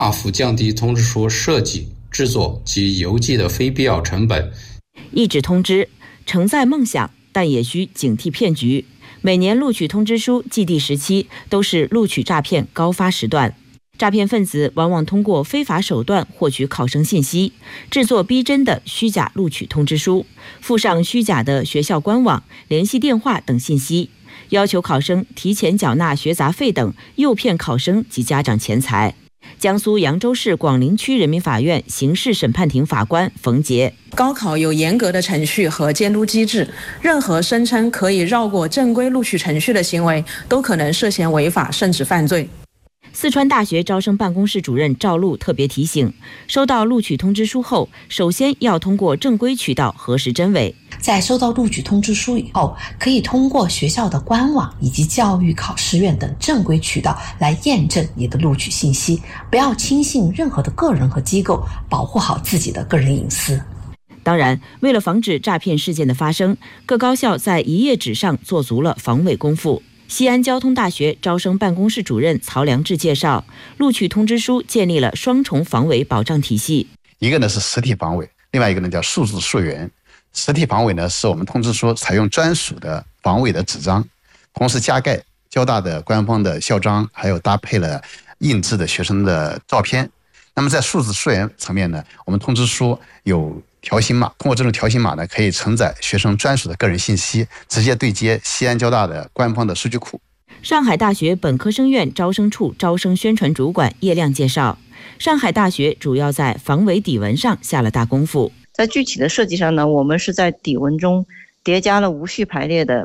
大幅降低通知书设计、制作及邮寄的非必要成本。 一纸通知承载梦想，但也需警惕骗局。每年录取通知书寄递时期都是录取诈骗高发时段，诈骗分子往往通过非法手段获取考生信息，制作逼真的虚假录取通知书，附上虚假的学校官网、联系电话等信息，要求考生提前缴纳学杂费等，诱骗考生及家长钱财。江苏扬州市广陵区人民法院刑事审判庭法官冯杰： 高考有严格的程序和监督机制，任何声称可以绕过正规录取程序的行为，都可能涉嫌违法甚至犯罪。 四川大学招生办公室主任赵璐特别提醒，收到录取通知书后，首先要通过正规渠道核实真伪。 在收到录取通知书以后，可以通过学校的官网以及教育考试院等正规渠道来验证你的录取信息，不要轻信任何的个人和机构，保护好自己的个人隐私。 当然，为了防止诈骗事件的发生，各高校在一页纸上做足了防伪功夫。西安交通大学招生办公室主任曹良志介绍，录取通知书建立了双重防伪保障体系。 一个呢是实体防伪，另外一个呢叫数字溯源。实体防伪呢是我们通知书采用专属的防伪的纸张，同时加盖交大的官方的校章，还有搭配了印制的学生的照片。那么在数字溯源层面呢，我们通知书有条形码，通过这种条形码呢，可以承载学生专属的个人信息，直接对接西安交大的官方的数据库。 上海大学本科生院招生处招生宣传主管叶亮介绍，上海大学主要在防伪底纹上下了大功夫。 在具体的设计上呢，我们是在底纹中叠加了无序排列的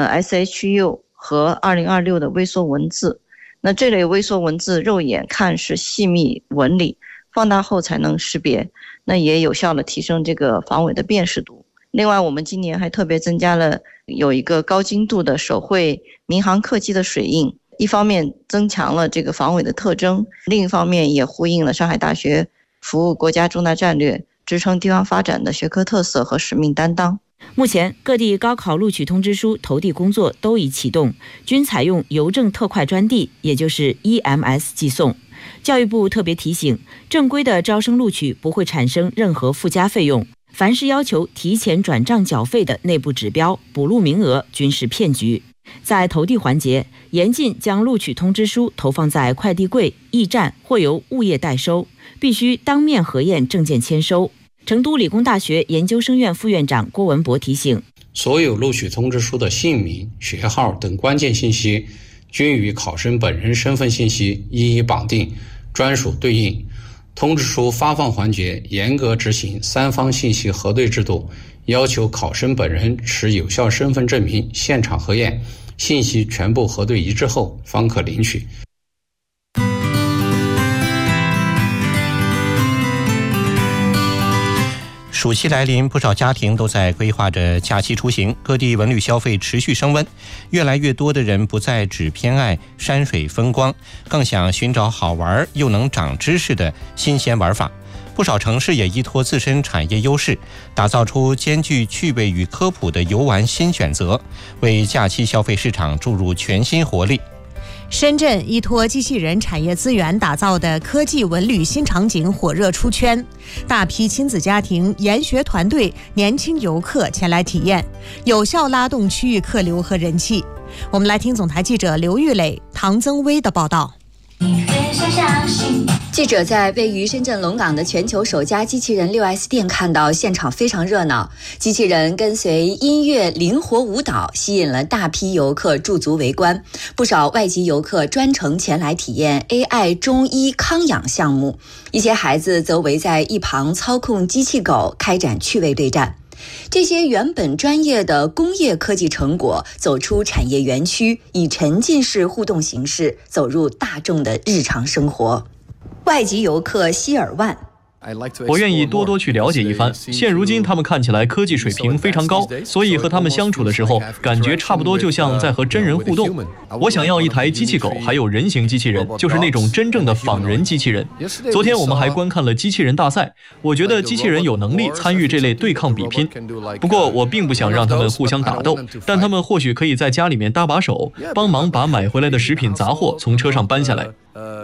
SHU 和2026的微缩文字。那这类微缩文字肉眼看是细密纹理，放大后才能识别，那也有效的提升这个防伪的辨识度。另外，我们今年还特别增加了有一个高精度的手绘民航客机的水印，一方面增强了这个防伪的特征，另一方面也呼应了上海大学服务国家重大战略、支撑地方发展的学科特色和使命担当。 目前各地高考录取通知书投递工作都已启动，均采用邮政特快专递，也就是 EMS 寄送。教育部特别提醒，正规的招生录取不会产生任何附加费用，凡是要求提前转账缴费的内部指标、补录名额均是骗局。在投递环节，严禁将录取通知书投放在快递柜、驿站或由物业代收，必须当面核验证件签收。成都理工大学研究生院副院长郭文博提醒， 所有录取通知书的姓名、学号等关键信息均与考生本人身份信息一一绑定，专属对应。通知书发放环节严格执行三方信息核对制度，要求考生本人持有效身份证明现场核验，信息全部核对一致后方可领取。 暑期来临，不少家庭都在规划着假期出行，各地文旅消费持续升温，越来越多的人不再只偏爱山水风光，更想寻找好玩又能长知识的新鲜玩法。不少城市也依托自身产业优势，打造出兼具趣味与科普的游玩新选择，为假期消费市场注入全新活力。 深圳依托机器人产业资源打造的科技文旅新场景火热出圈，大批亲子家庭、研学团队、年轻游客前来体验，有效拉动区域客流和人气。我们来听总台记者刘玉磊、唐增威的报道。 记者在位于深圳龙岗的全球首家机器人 6S 店看到现场非常热闹，机器人跟随音乐灵活舞蹈，吸引了大批游客驻足围观。不少外籍游客专程前来体验 AI 中医康养项目，一些孩子则围在一旁操控机器狗开展趣味对战。这些原本专业的工业科技成果走出产业园区，以沉浸式互动形式走入大众的日常生活。外籍游客希尔万我愿意多多去了解一番。现如今他们看起来科技水平非常高，所以和他们相处的时候，感觉差不多就像在和真人互动。我想要一台机器狗，还有人形机器人，就是那种真正的仿人机器人。昨天我们还观看了机器人大赛，我觉得机器人有能力参与这类对抗比拼。不过我并不想让他们互相打斗，但他们或许可以在家里面搭把手，帮忙把买回来的食品杂货从车上搬下来。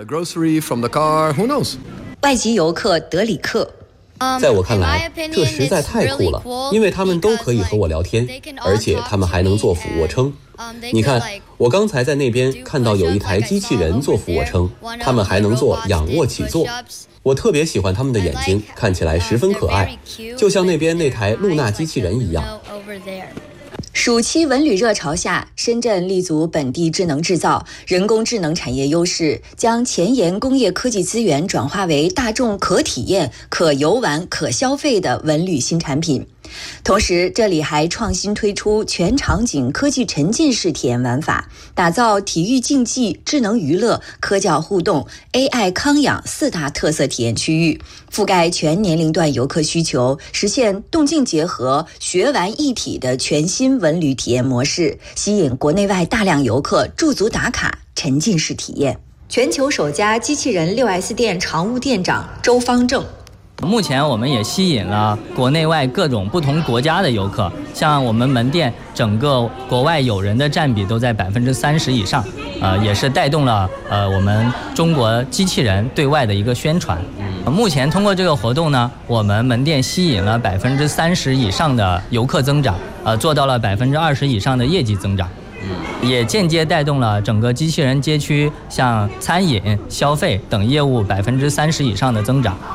外籍游客德里克， 在我看来，这实在太酷了，因为他们都可以和我聊天，而且他们还能做俯卧撑。你看，我刚才在那边看到有一台机器人做俯卧撑，他们还能做仰卧起坐。我特别喜欢他们的眼睛，看起来十分可爱，就像那边那台露娜机器人一样。 暑期文旅热潮下，深圳立足本地智能制造、人工智能产业优势，将前沿工业科技资源转化为大众可体验、可游玩、可消费的文旅新产品。同时，这里还创新推出全场景科技沉浸式体验玩法，打造体育竞技、智能娱乐、科教互动、AI 康养4大特色体验区域，覆盖全年龄段游客需求，实现动静结合、学玩一体的全新文旅体验模式，吸引国内外大量游客驻足打卡、沉浸式体验。全球首家机器人 6S 店常务店长周方正。 目前我们也吸引了国内外各种不同国家的游客，像我们门店整个国外友人的占比都在30%以上，也是带动了我们中国机器人对外的一个宣传。目前通过这个活动呢，我们门店吸引了30%以上的游客增长，做到了20%以上的业绩增长。也间接带动了整个机器人街区像餐饮、消费等业务30%以上的增长。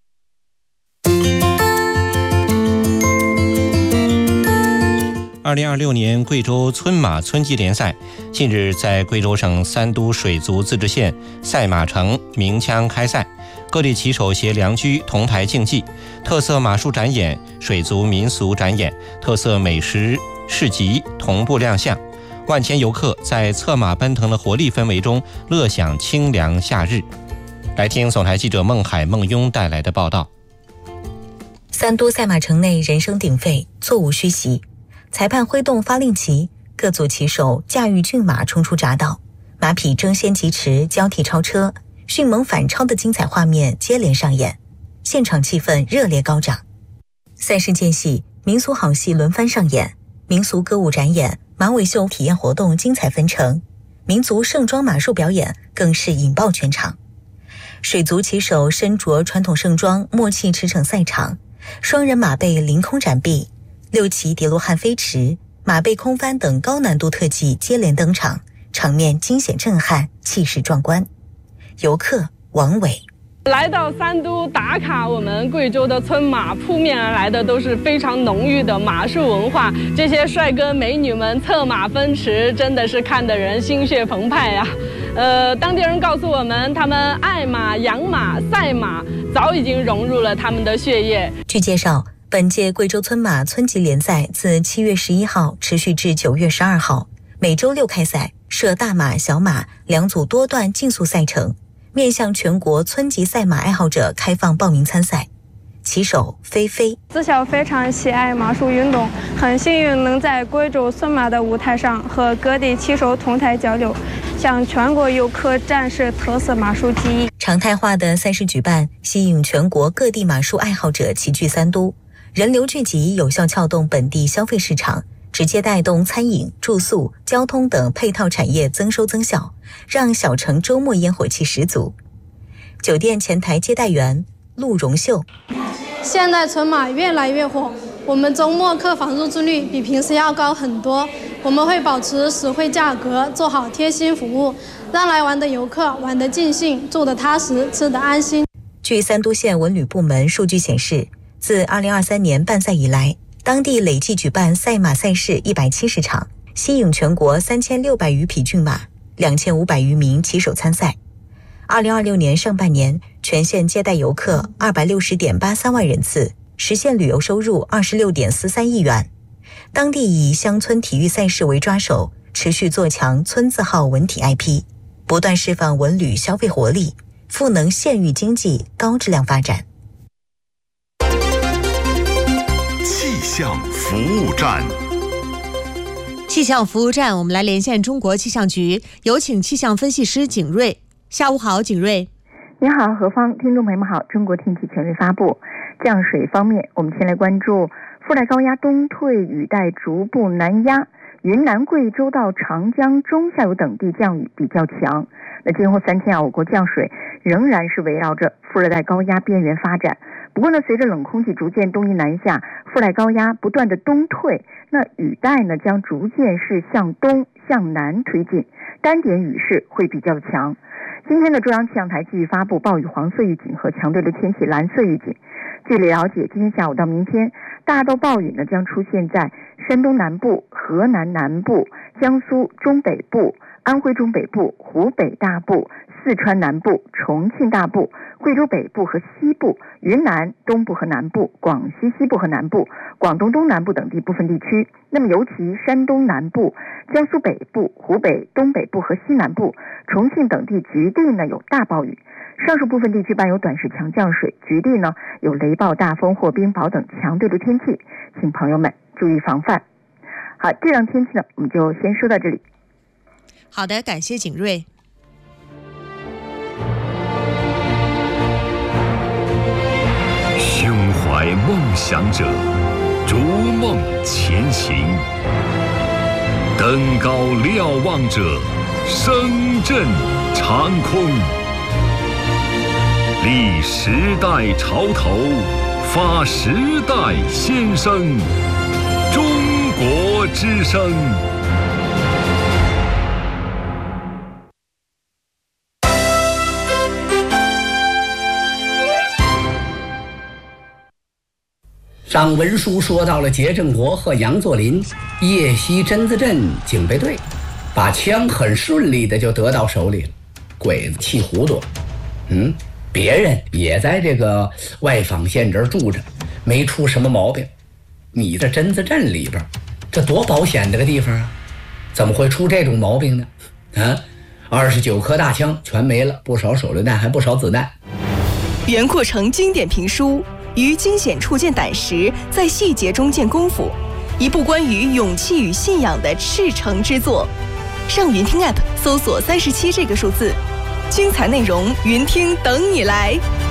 2026年贵州村马村级联赛近日在贵州省三都水族自治县赛马城鸣枪开赛，各地骑手携良驹同台竞技，特色马术展演、水族民俗展演、特色美食市集同步亮相，万千游客在策马奔腾的活力氛围中乐享清凉夏日。来听总台记者孟海、孟雍带来的报道。 三都赛马城内人声鼎沸，座无虚席。裁判挥动发令旗，各组骑手驾驭骏马冲出闸道，马匹争先疾驰，交替超车，迅猛反超的精彩画面接连上演，现场气氛热烈高涨。赛事间隙，民俗好戏轮番上演，民俗歌舞展演、马尾秀体验活动精彩纷呈，民族盛装马术表演更是引爆全场。水族骑手身着传统盛装，默契驰骋赛场，双人马背凌空展臂，6骑叠罗汉飞驰、马背空翻等高难度特技接连登场，场面惊险震撼，气势壮观。游客王伟。 来到三都打卡，我们贵州的村马扑面而来的都是非常浓郁的马术文化，这些帅哥美女们策马奔驰，真的是看得人心血澎湃呀。当地人告诉我们，他们爱马、养马、赛马早已经融入了他们的血液。 据介绍，本届贵州村马村级联赛自7月11号持续至9月12号，每周6开赛，设大马、小马2组多段竞速赛程，面向全国村级赛马爱好者开放报名参赛。骑手菲菲， 自小非常喜爱马术运动，很幸运能在贵州村马的舞台上和各地骑手同台交流，向全国游客展示特色马术技艺。 常态化的赛事举办，吸引全国各地马术爱好者齐聚三都，人流聚集有效撬动本地消费市场，直接带动餐饮、住宿、交通等配套产业增收增效，让小城周末烟火气十足。酒店前台接待员陆荣秀， 现在村马越来越火，我们周末客房入住率比平时要高很多，我们会保持实惠价格，做好贴心服务，让来玩的游客玩得尽兴，住得踏实，吃得安心。 据三都县文旅部门数据显示，自2023年办赛以来，当地累计举办赛马赛事170场，吸引全国3600余匹骏马，2500余名骑手参赛。2026年上半年，全县接待游客260.83万人次，实现旅游收入26.43亿元。当地以乡村体育赛事为抓手，持续做强村字号文体 IP， 不断释放文旅消费活力，赋能县域经济高质量发展。 象服务站。 气象服务站，我们来连线中国气象局，有请气象分析师景瑞。下午好，景瑞。 您好，何芳，听众朋友们好。中国天气权威发布。降水方面，我们先来关注副带高压东退，雨带逐步南压，云南、贵州到长江中下游等地降雨比较强。那今后3天我国降水仍然是围绕着副热带高压边缘发展。不过呢，随着冷空气逐渐东移南下，副带高压不断的东退，那雨带呢将逐渐是向东向南推进，单点雨势会比较强。今天的中央气象台继续发布暴雨黄色预警和强对流天气蓝色预警。据了解，今天下午到明天，大到暴雨呢将出现在山东南部、河南南部、江苏中北部、安徽中北部、湖北大部、四川南部、重庆大部、贵州北部和西部、云南东部和南部、广西西部和南部、广东东南部等地部分地区。那么尤其山东南部、江苏北部、湖北东北部和西南部、重庆等地局地呢有大暴雨，上述部分地区伴有短时强降水，局地呢有雷暴、大风或冰雹等强对流天气，请朋友们注意防范。好，这样天气呢我们就先说到这里。 好的，感谢景瑞。 胸怀梦想者，逐梦前行；登高瞭望者，声震长空。立时代潮头，发时代先声。中国之声。 当文书说到了杰振国和杨作霖夜袭榛子镇警备队，把枪很顺利的就得到手里了，鬼子气糊涂了。别人也在这个外坊县这儿住着，没出什么毛病。你这榛子镇里边，这多保险的个地方啊，怎么会出这种毛病呢？29颗大枪全没了，不少手榴弹，还不少子弹。 袁阔成经典评书于惊险处见胆识，在细节中见功夫，一部关于勇气与信仰的赤诚之作。上云听 App 搜索37这个数字，精彩内容云听等你来。